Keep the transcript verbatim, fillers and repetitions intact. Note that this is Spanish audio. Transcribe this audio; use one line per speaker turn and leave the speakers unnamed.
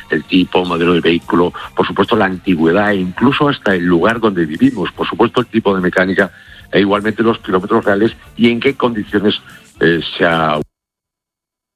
el tipo, modelo del vehículo, por supuesto la antigüedad e incluso hasta el lugar donde vivimos, por supuesto el tipo de mecánica e igualmente los kilómetros reales y en qué condiciones eh, se ha